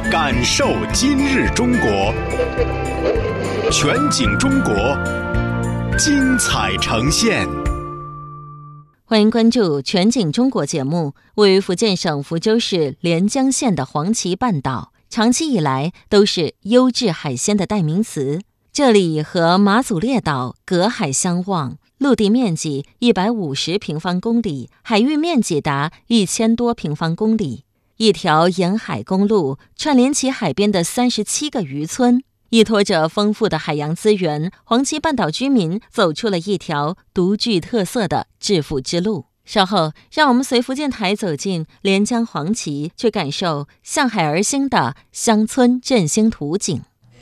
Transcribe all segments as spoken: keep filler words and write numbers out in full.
感受今日中国，全景中国，精彩呈现。 欢迎关注全景中国节目。位于福建省福州市连江县的黄岐半岛，长期以来都是优质海鲜的代名词。这里和马祖列岛隔海相望，陆地面积一百五十平方公里，海域面积达一千多平方公里。一条沿海公路串联起海边的三十七个渔村，依托着丰富的海洋资源，黄岐半岛居民走出了一条独具特色的致富之路。稍后，让我们随福建台走进连江黄岐，去感受向海而兴的乡村振兴图景。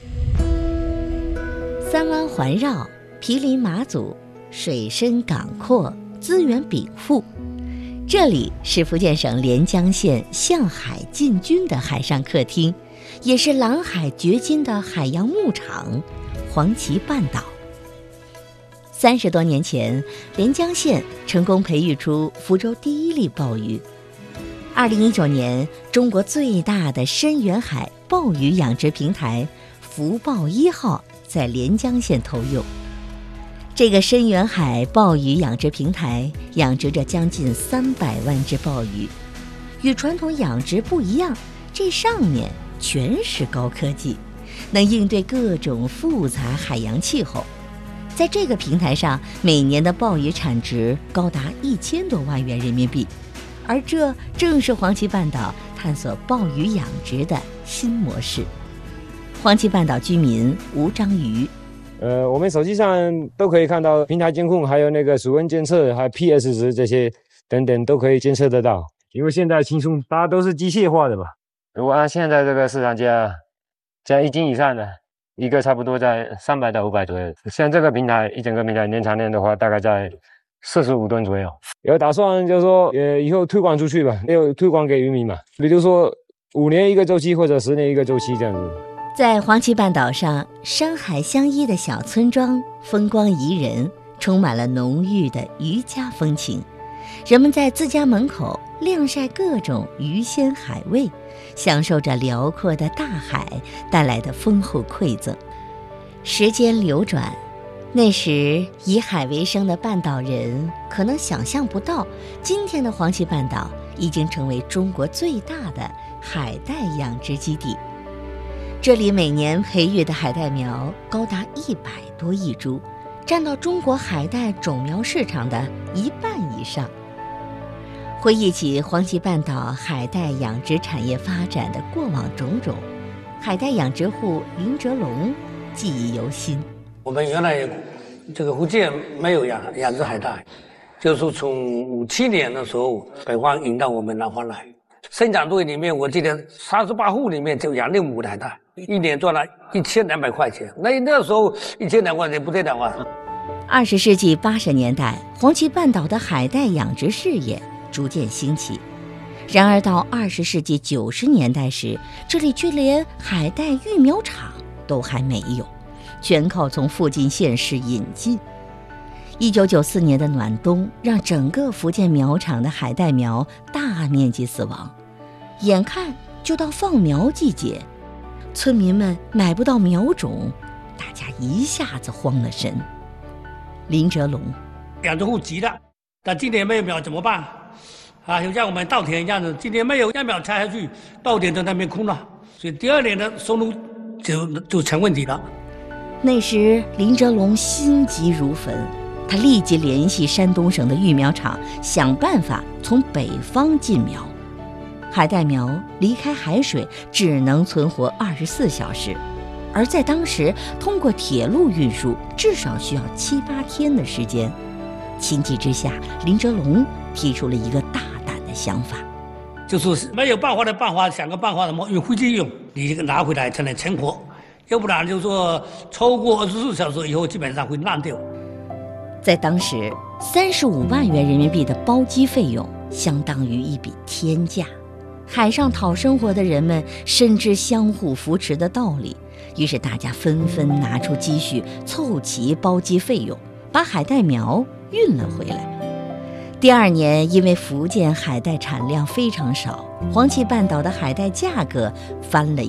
三湾环绕，毗邻马祖，水深港阔，资源禀赋。这里是福建省连江县向海进军的海上客厅，也是蓝海掘金的海洋牧场——黄岐半岛。三十多年前，连江县成功培育出福州第一例鲍鱼。二零一九年，中国最大的深远海鲍鱼养殖平台“福鲍一号”在连江县投用。这个深远海鲍鱼养殖平台养殖着将近三百万只鲍鱼，与传统养殖不一样，这上面全是高科技，能应对各种复杂海洋气候。在这个平台上，每年的鲍鱼产值高达一千多万元人民币，而这正是黄岐半岛探索鲍鱼养殖的新模式。黄岐半岛居民吴章瑜。 呃，我们手机上都可以看到平台监控，还有那个水温监测，还有 P S 值这些等等都可以监测得到。因为现在轻松，大家都是机械化的嘛。如果按现在这个市场价，在一斤以上的，一个差不多在三百到五百左右。像这个平台，一整个平台年产量的话，大概在四十五吨左右。有打算就是说，呃，以后推广出去吧，也有推广给渔民嘛。比如说五年一个周期，或者十年一个周期这样子。 在黄岐半岛上，山海相依的小村庄风光宜人，充满了浓郁的渔家风情。人们在自家门口晾晒各种鱼鲜海味，享受着辽阔的大海带来的丰厚馈赠。时间流转，那时以海为生的半岛人可能想象不到，今天的黄岐半岛已经成为中国最大的海带养殖基地。这里每年培育的海带苗高达一百多亿株，占到中国海带种苗市场的一半以上。回忆起黄岐半岛海带养殖产业发展的过往种种，海带养殖户林哲龙记忆犹新。 我们原来这个福建没有养养殖海带，就是从五七年的时候，北方引到我们南方来。生产队里面，我记得三十八户里面就养六亩海带，一年赚了一千两百块钱。那那时候一千两块钱不得了啊！ 二十世纪八十年代，黄岐半岛的海带养殖事业逐渐兴起。然而到二十世纪九十年代时，这里却连海带育苗场都还没有，全靠从附近县市引进。一九九四年的暖冬让整个福建苗场的海带苗大面积死亡，眼看就到放苗季节，村民们买不到苗种，大家一下子慌了神。林哲龙， 养殖户急了，但今年没有苗怎么办？啊，就像我们稻田一样的，今年没有秧苗插下去，稻田在那边空了，所以第二年的收入就就成问题了。 那时林哲龙心急如焚，他立即联系山东省的育苗场，想办法从北方进苗。海带苗离开海水只能存活二十四小时，而在当时通过铁路运输至少需要七八天的时间。情急之下，林哲龙提出了一个大胆的想法， 就是没有办法的办法，想个办法什么用飞机用，你这个拿回来才能成活，要不然就是说超过二十四小时以后基本上会烂掉。 在当时，三十五万元人民币的包机费用相当于一笔天价，海上讨生活的人们深知相互扶持的道理，于是大家纷纷拿出积蓄凑齐包机费用，把海带苗运了回来。第二年，因为福建海带产量非常少，黄岐半岛的海带价格翻了